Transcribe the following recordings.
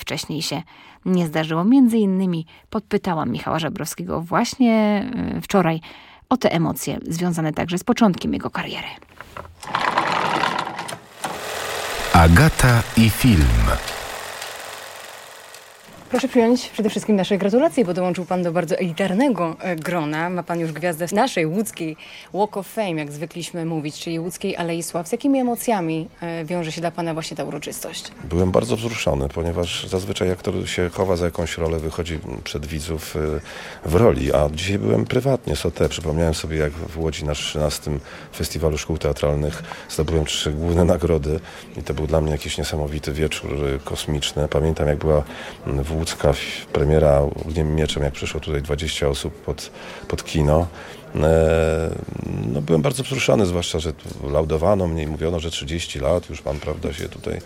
wcześniej się nie zdarzyło. Między innymi podpytałam Michała Żebrowskiego właśnie wczoraj o te emocje związane także z początkiem jego kariery. Agata i film. Proszę przyjąć przede wszystkim nasze gratulacje, bo dołączył pan do bardzo elitarnego grona. Ma pan już gwiazdę naszej łódzkiej Walk of Fame, jak zwykliśmy mówić, czyli łódzkiej Alei Sław. Z jakimi emocjami wiąże się dla pana właśnie ta uroczystość? Byłem bardzo wzruszony, ponieważ zazwyczaj aktor się chowa za jakąś rolę, wychodzi przed widzów w roli, a dzisiaj byłem prywatnie, sauté. Przypomniałem sobie, jak w Łodzi na 13. Festiwalu Szkół Teatralnych zdobyłem 3 główne nagrody i to był dla mnie jakiś niesamowity wieczór kosmiczny. Pamiętam, jak była łódzka premiera Ogniem i Mieczem, jak przyszło tutaj 20 osób pod kino. No, byłem bardzo wzruszony, zwłaszcza, że laudowano mnie i mówiono, że 30 lat już pan, prawda, się tutaj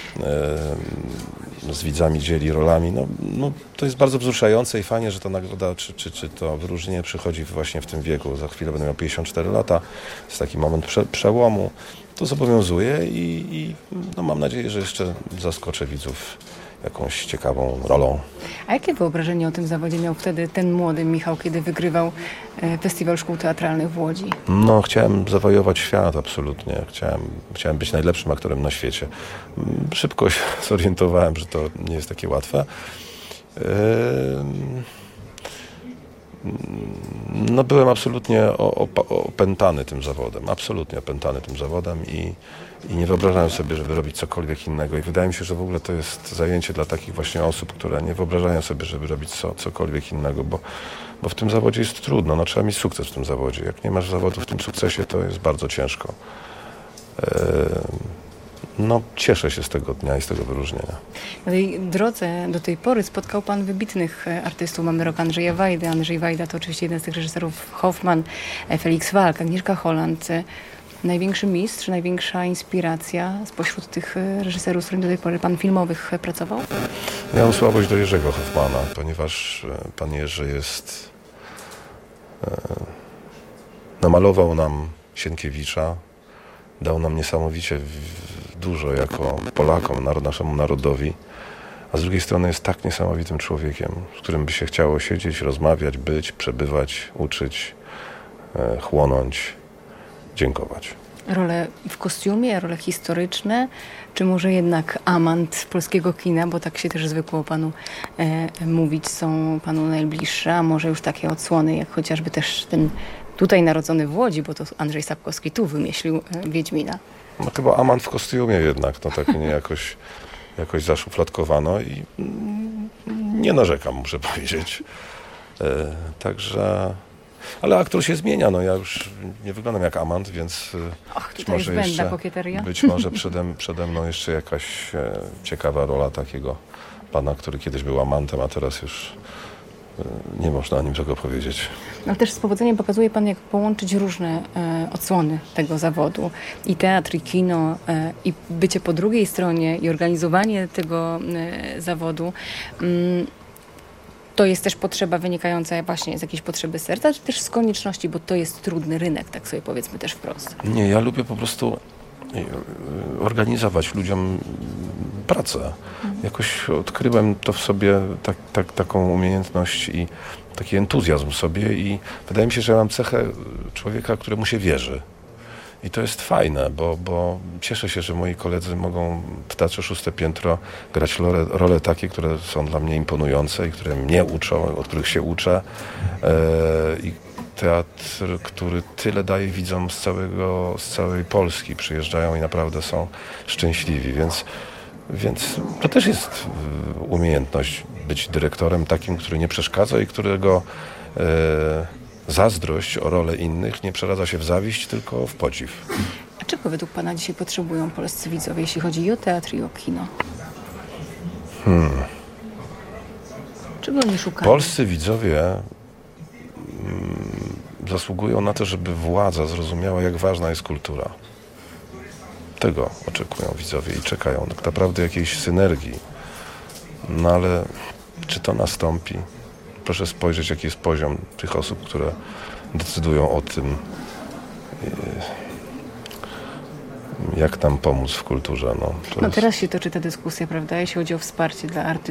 z widzami dzieli rolami. No, to jest bardzo wzruszające i fajnie, że ta nagroda czy to wyróżnienie przychodzi właśnie w tym wieku. Za chwilę będę miał 54 lata. To jest taki moment przełomu. To zobowiązuje i no, mam nadzieję, że jeszcze zaskoczę widzów jakąś ciekawą rolą. A jakie wyobrażenie o tym zawodzie miał wtedy ten młody Michał, kiedy wygrywał Festiwal Szkół Teatralnych w Łodzi? No, chciałem zawojować świat, absolutnie. Chciałem być najlepszym aktorem na świecie. Szybko się zorientowałem, że to nie jest takie łatwe. No, byłem absolutnie opętany tym zawodem. Absolutnie opętany tym zawodem i nie wyobrażałem sobie, żeby robić cokolwiek innego. I wydaje mi się, że w ogóle to jest zajęcie dla takich właśnie osób, które nie wyobrażają sobie, żeby robić cokolwiek innego, bo w tym zawodzie jest trudno. No, trzeba mieć sukces w tym zawodzie. Jak nie masz zawodu w tym sukcesie, to jest bardzo ciężko. No, cieszę się z tego dnia i z tego wyróżnienia. Na tej drodze do tej pory spotkał pan wybitnych artystów. Mamy rok Andrzeja Wajdy. Andrzej Wajda to oczywiście jeden z tych reżyserów. Hoffman, Felix Walk, Agnieszka Holland. Największy mistrz, największa inspiracja spośród tych reżyserów, z którymi do tej pory pan filmowych pracował? Ja mam słabość do Jerzego Hoffmana, ponieważ pan Jerzy namalował nam Sienkiewicza, dał nam niesamowicie dużo jako Polakom, naszemu narodowi, a z drugiej strony jest tak niesamowitym człowiekiem, z którym by się chciało siedzieć, rozmawiać, być, przebywać, uczyć, chłonąć, dziękować. Role w kostiumie, role historyczne, czy może jednak amant polskiego kina, bo tak się też zwykło o panu mówić, są panu najbliższe, a może już takie odsłony, jak chociażby też ten tutaj narodzony w Łodzi, bo to Andrzej Sapkowski tu wymyślił Wiedźmina. No chyba amant w kostiumie jednak, no tak mnie jakoś zaszufladkowano i nie narzekam, muszę powiedzieć. Także... Ale aktor się zmienia, no ja już nie wyglądam jak amant, więc być może jeszcze być może przede mną jeszcze jakaś ciekawa rola takiego pana, który kiedyś był amantem, a teraz już nie można o nim tego powiedzieć. Ale też z powodzeniem pokazuje pan, jak połączyć różne odsłony tego zawodu. I teatr, i kino, i bycie po drugiej stronie, i organizowanie tego zawodu. To jest też potrzeba wynikająca właśnie z jakiejś potrzeby serca, czy też z konieczności, bo to jest trudny rynek, tak sobie powiedzmy też wprost. Nie, ja lubię po prostu organizować ludziom pracę. Jakoś odkryłem to w sobie taką umiejętność i taki entuzjazm w sobie i wydaje mi się, że ja mam cechę człowieka, któremu się wierzy. I to jest fajne, bo cieszę się, że moi koledzy mogą w Teatrze Szóste Piętro grać role takie, które są dla mnie imponujące i które mnie uczą, od których się uczę. I teatr, który tyle daje widzom z całej Polski. Przyjeżdżają i naprawdę są szczęśliwi, więc to też jest umiejętność być dyrektorem takim, który nie przeszkadza i którego zazdrość o rolę innych nie przeradza się w zawiść, tylko w podziw. A czego według pana dzisiaj potrzebują polscy widzowie, jeśli chodzi i o teatr, i o kino? Czego oni szukają? Polscy widzowie zasługują na to, żeby władza zrozumiała, jak ważna jest kultura. Tego oczekują widzowie i czekają tak naprawdę jakiejś synergii. No ale czy to nastąpi? Proszę spojrzeć, jaki jest poziom tych osób, które decydują o tym, jak nam pomóc w kulturze. No teraz się toczy ta dyskusja, prawda, jeśli chodzi o wsparcie dla artystów.